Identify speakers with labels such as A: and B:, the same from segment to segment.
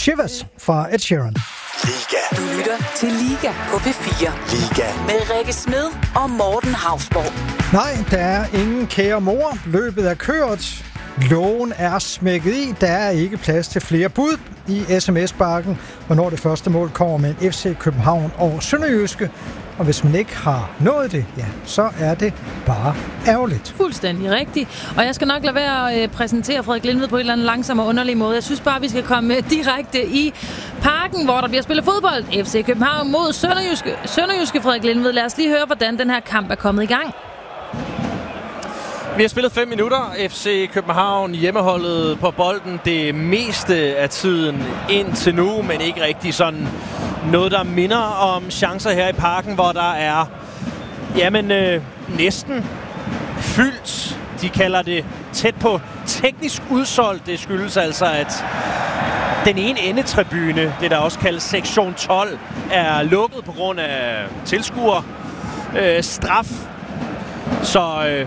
A: Shivers fra Ed Sheeran.
B: Liga.
C: Du lytter til Liga på P4.
B: Liga.
C: Med Rikke Smed og Morten Hausborg.
A: Nej, der er ingen kære mor. Løbet er kørt. Lågen er smækket i. Der er ikke plads til flere bud i SMS-bakken, hvornår det første mål kommer med en FC København og Sønderjyske. Og hvis man ikke har nået det, ja, så er det bare ærgerligt.
D: Fuldstændig rigtigt. Og jeg skal nok lade være at præsentere Frederik Lindved på en eller anden langsom og underlig måde. Jeg synes bare, vi skal komme direkte i parken, hvor der bliver spillet fodbold. FC København mod Sønderjyske Frederik Lindved. Lad os lige høre, hvordan den her kamp er kommet i gang.
E: Vi har spillet 5 minutter. FC København hjemmeholdet på bolden det meste af tiden indtil nu, men ikke rigtig sådan noget, der minder om chancer her i parken, hvor der er næsten fyldt. De kalder det tæt på teknisk udsolgt. Det skyldes altså, at den ene endetribune, det der også kaldes sektion 12, er lukket på grund af tilskuer straf. Så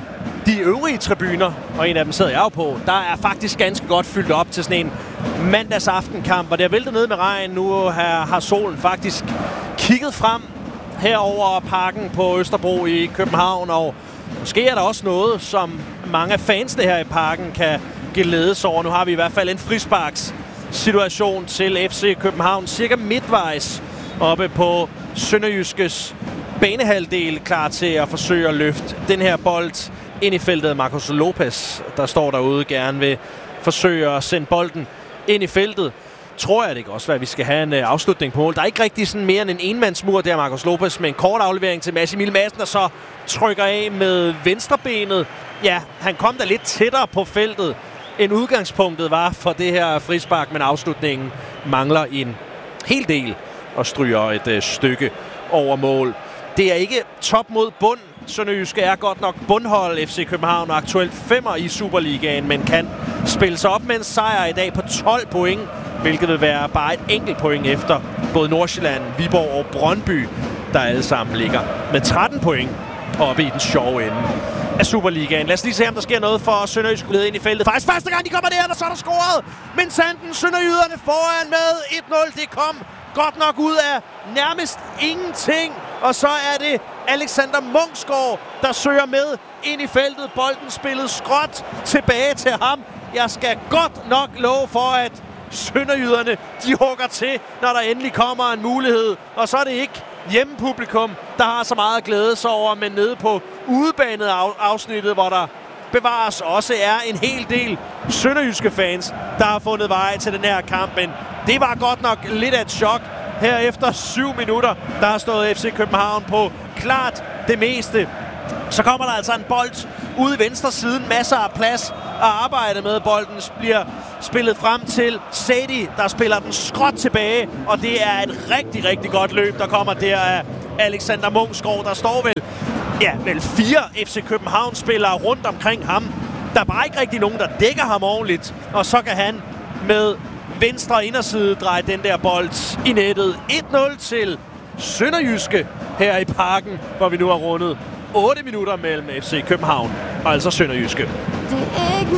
E: de øvrige tribuner, og en af dem sidder jeg jo på, der er faktisk ganske godt fyldt op til sådan en mandagsaftenkamp, og det er væltet ned med regn. Nu har solen faktisk kigget frem herover parken på Østerbro i København, og måske er der også noget, som mange af fansene her i parken kan glædes over. Nu har vi i hvert fald en frisparks situation til FC København, cirka midtvejs oppe på Sønderjyskes banehalvdel, klar til at forsøge at løfte den her bold ind i feltet. Marcos Lopez, der står derude, gerne vil forsøge at sende bolden ind i feltet. Tror jeg det kan også være, at vi skal have en afslutning på mål. Der er ikke rigtig sådan mere end en enmandsmur der, Marcos Lopez, med en kort aflevering til Mads Emil Madsen, der så trykker af med venstrebenet. Ja, han kom da lidt tættere på feltet, end udgangspunktet var for det her frispark, men afslutningen mangler en hel del og stryger et stykke over mål. Det er ikke top mod bund. Sønderjyske er godt nok bundhold. FC København er aktuelt 5'er i Superligaen, men kan spille sig op med en sejr i dag på 12 point, hvilket vil være bare et enkelt point efter både Nordsjælland, Viborg og Brøndby, der alle sammen ligger med 13 point oppe i den sjove ende af Superligaen. Lad os lige se, om der sker noget for Sønderjyske led ind i feltet. Faktisk første gang, de kommer der, så er der scoret. Men Sanden, Sønderjyderne foran med 1-0. Det kom godt nok ud af nærmest ingenting. Og så er det Alexander Munksgaard, der søger med ind i feltet. Bolden spillet skråt tilbage til ham. Jeg skal godt nok love for, at Sønderjyderne, de hugger til, når der endelig kommer en mulighed. Og så er det ikke hjemmepublikum, der har så meget at glæde sig over, men nede på udebanet afsnittet, hvor der bevares også er en hel del sønderjyske fans, der har fundet vej til den her kamp. Men det var godt nok lidt af et chok. Her efter 7 minutter, der har stået FC København på klart det meste. Så kommer der altså en bold ude i venstre siden. Masser af plads at arbejde med. Bolden bliver spillet frem til Sadie, der spiller den skråt tilbage. Og det er et rigtig, rigtig godt løb, der kommer der af Alexander Munksgaard. Der står vel 4 FC København-spillere rundt omkring ham. Der er bare ikke rigtig nogen, der dækker ham ordentligt. Og så kan han med venstre inderside dreje den der bold i nettet. 1-0 til Sønderjyske her i parken, hvor vi nu har rundet 8 minutter mellem FC København og altså Sønderjyske.